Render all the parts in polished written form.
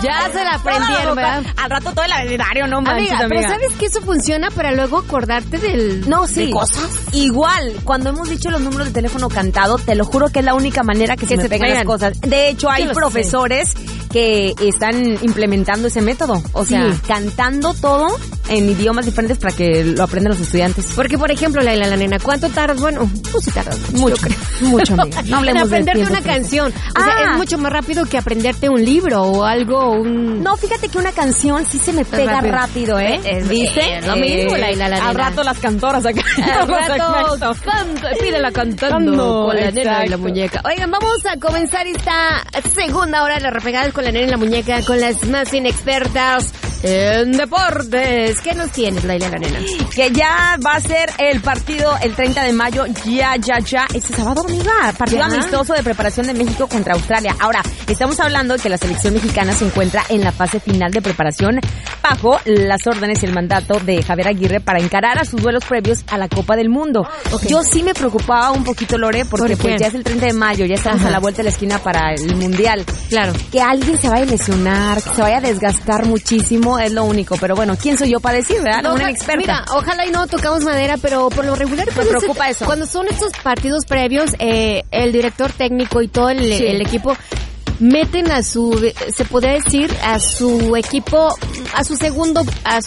Ya se la aprendieron, ¿verdad? Al rato todo el abecedario, no manches, amiga. Pero ¿sabes que eso funciona para luego acordarte de cosas? Igual, cuando hemos dicho los números de teléfono cantado, te lo juro que es la única manera que se me pegan las cosas. De hecho, hay profesores que están implementando ese método. O sea, cantando todo en idiomas diferentes para que lo aprendan los estudiantes. Porque, por ejemplo, la nena, ¿cuánto tardas? Bueno, pues sí tardas mucho. Mucho, amiga. No hablemos de aprenderte una canción. O sea, es mucho más rápido que aprenderte un libro o algo, No, fíjate que una canción sí se me pega rápido, ¿eh? ¿Viste? Lo mismo, la nena. Al rato las cantoras acá. Al rato, pídela cantando con la nena y la muñeca. Oigan, vamos a comenzar esta segunda hora de las repegadas con la nena y la muñeca, con las más inexpertas en deportes. ¿Qué nos tienes, Laila, la nena? Que ya va a ser el partido el 30 de mayo, ya. Este sábado, amiga. Partido amistoso de preparación de México contra Australia. Ahora, estamos hablando de que la selección mexicana se encuentra en la fase final de preparación bajo las órdenes y el mandato de Javier Aguirre para encarar a sus duelos previos a la Copa del Mundo. Okay. Yo sí me preocupaba un poquito, Lore, porque pues ya es el 30 de mayo, ya estamos a la vuelta de la esquina para el Mundial. Claro. Que alguien se vaya a lesionar, que se vaya a desgastar muchísimo, es lo único. Pero bueno, ¿quién soy yo para decir, verdad? No, una experta. Mira, ojalá y no tocamos madera, pero por lo regular me preocupa eso. Cuando son estos partidos previos, el director técnico y todo el equipo meten se podría decir, a su equipo, a su segundo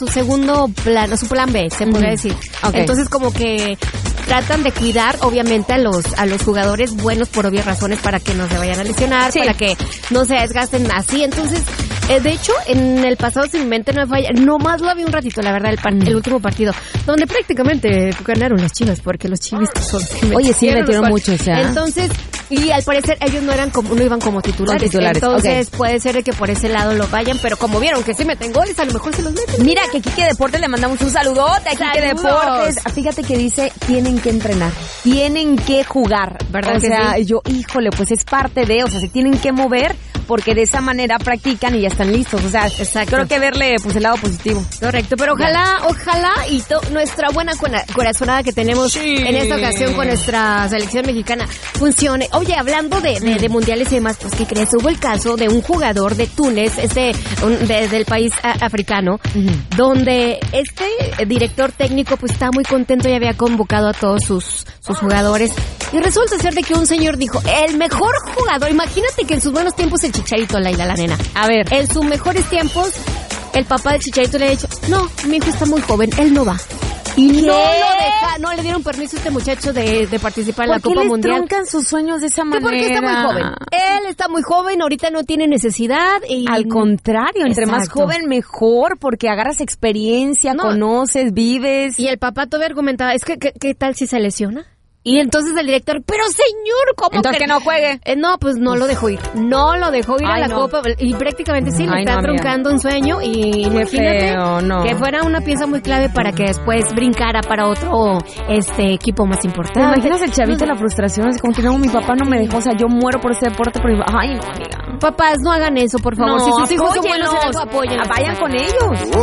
plan, a su plan B, se podría decir. Okay. Entonces como que tratan de cuidar, obviamente, a los jugadores buenos por obvias razones para que no se vayan a lesionar, para que no se desgasten así. Entonces, de hecho, en el pasado, sin mente no me falla, nomás lo había un ratito, la verdad, el último partido, donde prácticamente ganaron las Chivas, porque los chivistas son... Oye, sí, metieron mucho, o sea. Entonces, y al parecer ellos no iban como titulares. Entonces, puede ser que por ese lado lo vayan, pero como vieron que sí meten goles, a lo mejor se los meten. Mira, que Quique Deportes le mandamos un saludote a Quique Deportes. Fíjate que dice, tienen que entrenar, tienen que jugar, ¿verdad? O sea, yo, híjole, pues es parte de, o sea, se tienen que mover porque de esa manera practican y ya están listos. O sea, creo que verle pues el lado positivo. Correcto, pero ojalá y nuestra buena corazonada que tenemos en esta ocasión con nuestra selección mexicana funcione. Oye, hablando de mundiales y demás, pues ¿qué crees? Hubo el caso de un jugador de Túnez, del país africano, donde este director técnico pues está muy contento y había convocado a todos sus jugadores. Y resulta ser de que un señor dijo, el mejor jugador, imagínate que en sus buenos tiempos el Chicharito, Laila, la nena. A ver. En sus mejores tiempos, el papá del Chicharito le ha dicho, no, mi hijo está muy joven, él no va. Y no le dieron permiso a este muchacho de participar en la Copa Mundial. ¿Por qué truncan sus sueños de esa manera? Porque está muy joven. Él está muy joven, ahorita no tiene necesidad. Y... Al contrario, entre más joven mejor, porque agarras experiencia, conoces, vives. Y el papá todavía argumentaba, es que ¿qué tal si se lesiona? Y entonces el director, pero señor, ¿cómo entonces que no juegue? No, pues no lo dejó ir. No lo dejó ir a la Copa. Y prácticamente sí, le está truncando un sueño. Y imagínate que fuera una pieza muy clave para que después brincara para otro equipo más importante. ¿Te imaginas el chavito la frustración? Es como que no, mi papá no me dejó. O sea, yo muero por ese deporte, pero ay, no, amiga. Papás, no hagan eso, por favor. No, si sus hijos son buenos, apoyen. Vayan con ellos.